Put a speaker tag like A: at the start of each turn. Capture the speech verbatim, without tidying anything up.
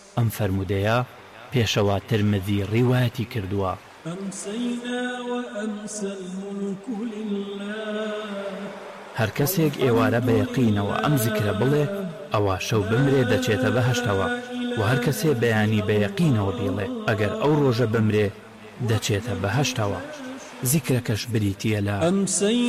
A: ئەم فەرمودەیە پێشەوە ترمذی ڕیوایەتی کردووە. هەر کەسێک ئێوارە بە یەقینەوە ئەم زیکرە بڵێ ئەوە شەو بمرێ دەچێتە بەهەشتەوە، و هەر کەسێ بەیانی بە یەقینەوە بیڵێ ئەگەر ئەو ڕۆژە بمرێ دەچێتە بەهەشتەوە. زیکرەکەش بریتیە لە